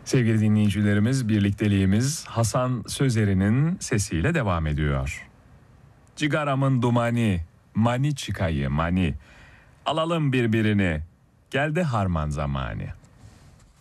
Sevgili dinleyicilerimiz, birlikteliğimiz Hasan Sözeri'nin sesiyle devam ediyor. Cigaramın dumani, mani çıkayı mani. Alalım birbirini, geldi harman zamanı.